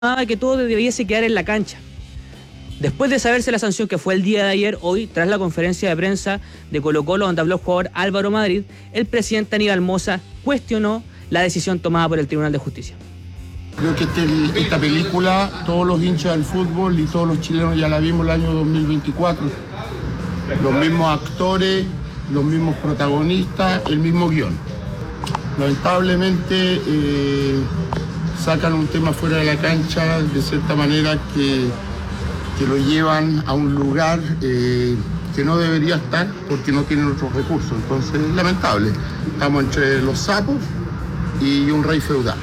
que todo debiese quedar en la cancha. Después de saberse la sanción que fue el día de ayer, hoy, tras la conferencia de prensa de Colo-Colo donde habló el jugador Álvaro Madrid, el presidente Aníbal Mosa cuestionó la decisión tomada por el Tribunal de Justicia. Creo que esta película, todos los hinchas del fútbol y todos los chilenos ya la vimos el año 2024. Los mismos actores, los mismos protagonistas, el mismo guión. Lamentablemente sacan un tema fuera de la cancha de cierta manera que lo llevan a un lugar que no debería estar porque no tienen otros recursos. Entonces, es lamentable. Estamos entre los sapos y un rey feudal.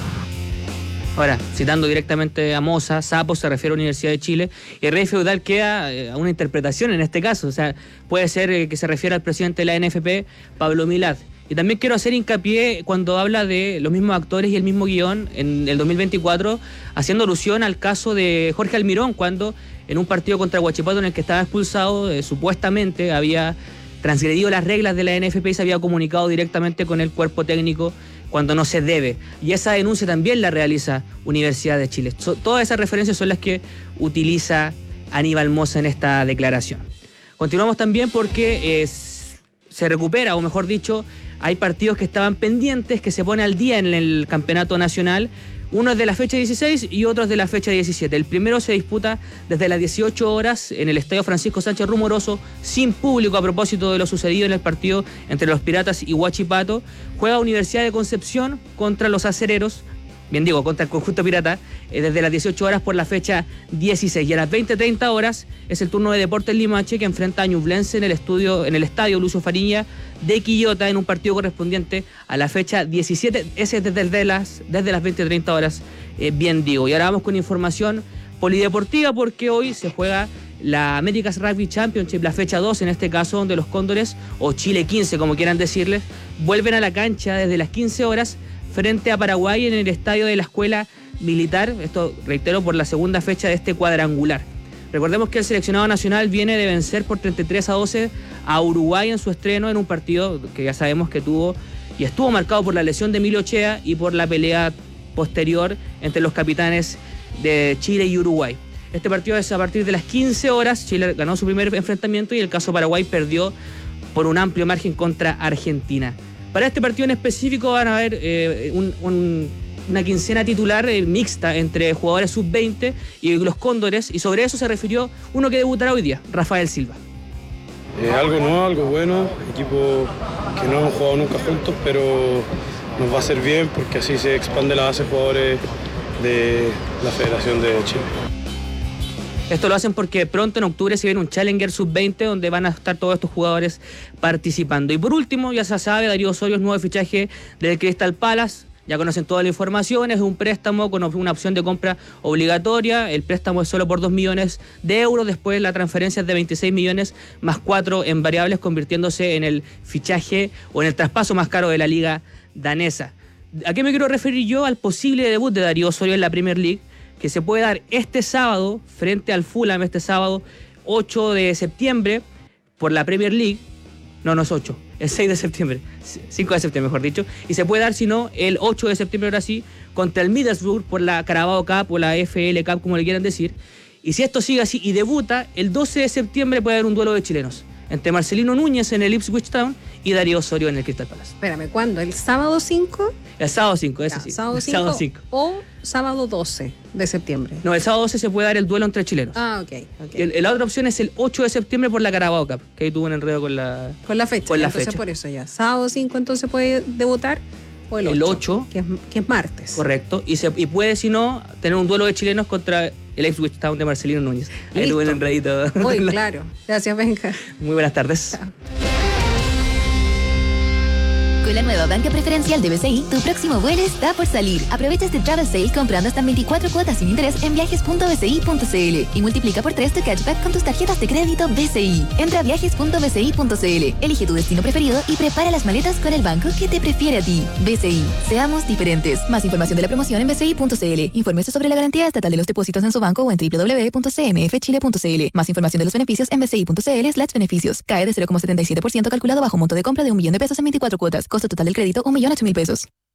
Ahora, citando directamente a Mosa, sapo se refiere a la Universidad de Chile, y el rey feudal queda a una interpretación en este caso. O sea, puede ser que se refiera al presidente de la NFP, Pablo Milad. Y también quiero hacer hincapié cuando habla de los mismos actores y el mismo guión en el 2024, haciendo alusión al caso de Jorge Almirón, cuando en un partido contra Huachipato en el que estaba expulsado, supuestamente había transgredido las reglas de la NFP y se había comunicado directamente con el cuerpo técnico cuando no se debe. Y esa denuncia también la realiza Universidad de Chile. Todas esas referencias son las que utiliza Aníbal Mosa en esta declaración. Continuamos también porque se recupera, o mejor dicho, hay partidos que estaban pendientes, que se pone al día en el campeonato nacional. Uno es de la fecha 16 y otro es de la fecha 17. El primero se disputa desde las 18 horas en el Estadio Francisco Sánchez Rumoroso, sin público, a propósito de lo sucedido en el partido entre los Piratas y Huachipato. Juega Universidad de Concepción contra los Acereros, contra el conjunto pirata, desde las 18 horas por la fecha 16. Y a las 20:30 horas es el turno de Deportes Limache, que enfrenta a Ñublense en el estadio Lucio Fariña de Quillota, en un partido correspondiente a la fecha 17. Ese es desde las 20:30 horas, Y ahora vamos con información polideportiva, porque hoy se juega la America's Rugby Championship, la fecha 2 en este caso, donde los Cóndores, o Chile 15 como quieran decirles, vuelven a la cancha desde las 15 horas frente a Paraguay en el estadio de la Escuela Militar. Esto, reitero, por la segunda fecha de este cuadrangular. Recordemos que el seleccionado nacional viene de vencer por 33-12 a Uruguay en su estreno, en un partido que ya sabemos que tuvo y estuvo marcado por la lesión de Emilio Ochea y por la pelea posterior entre los capitanes de Chile y Uruguay. Este partido es a partir de las 15 horas. Chile ganó su primer enfrentamiento y el caso Paraguay perdió por un amplio margen contra Argentina. Para este partido en específico van a haber una quincena titular mixta entre jugadores sub-20 y los Cóndores, y sobre eso se refirió uno que debutará hoy día, Rafael Silva. Algo nuevo, algo bueno, equipo que no hemos jugado nunca juntos, pero nos va a hacer bien porque así se expande la base de jugadores de la Federación de Chile. Esto lo hacen porque pronto en octubre se viene un Challenger Sub-20 donde van a estar todos estos jugadores participando. Y por último, ya se sabe, Darío Osorio es nuevo fichaje del Crystal Palace. Ya conocen toda la información, es un préstamo con una opción de compra obligatoria. El préstamo es solo por 2 millones de euros. Después la transferencia es de 26 millones más 4 en variables, convirtiéndose en el fichaje o en el traspaso más caro de la liga danesa. ¿A qué me quiero referir yo? Al posible debut de Darío Osorio en la Premier League, que se puede dar este sábado frente al Fulham, este sábado 8 de septiembre por la Premier League. No es 8, es 6 de septiembre, 5 de septiembre mejor dicho, y se puede dar, si no, el 8 de septiembre ahora sí, contra el Middlesbrough por la Carabao Cup o la FL Cup, como le quieran decir. Y si esto sigue así y debuta, el 12 de septiembre puede haber un duelo de chilenos entre Marcelino Núñez en el Ipswich Town y Darío Osorio en el Crystal Palace. Espérame, ¿cuándo? ¿El sábado 5? El sábado 5, ese sí. ¿Sábado 5 o sábado 12 de septiembre? No, el sábado 12 se puede dar el duelo entre chilenos. Ah, ok. La otra opción es el 8 de septiembre por la Carabao Cup, que ahí tuvo un enredo con la fecha. Entonces por eso ya. Sábado 5 entonces puede debutar, o el 8 que es martes. Correcto. Y puede, si no, tener un duelo de chilenos contra el Ipswich Town de Marcelino Núñez. Ahí tuvo un enredito. Muy claro. Gracias, Benja. Muy buenas tardes. Chao. Con la nueva banca preferencial de BCI, tu próximo vuelo está por salir. Aprovecha este travel sale comprando hasta 24 cuotas sin interés en viajes.bci.cl y multiplica por 3 tu cashback con tus tarjetas de crédito BCI. Entra a viajes.bci.cl, elige tu destino preferido y prepara las maletas con el banco que te prefiere a ti. BCI, seamos diferentes. Más información de la promoción en bci.cl. Infórmese sobre la garantía estatal de los depósitos en su banco o en www.cmfchile.cl. Más información de los beneficios en bci.cl/beneficios. Cae de 0,77% calculado bajo monto de compra de $1.000.000 en 24 cuotas. Costo total del crédito, $1.008.000.